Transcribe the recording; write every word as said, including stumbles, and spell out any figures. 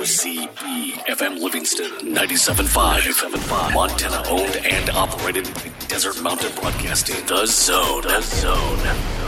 four C B, F M Livingston, ninety-seven point five, Montana owned and operated by Desert Mountain Broadcasting. The Zone. The Zone.